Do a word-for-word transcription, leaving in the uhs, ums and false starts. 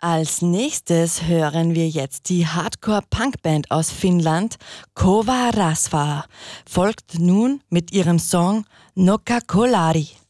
Als nächstes hören wir jetzt die Hardcore-Punk-Band aus Finnland, Kova Rasva. Folgt nun mit ihrem Song Nokka Kolari.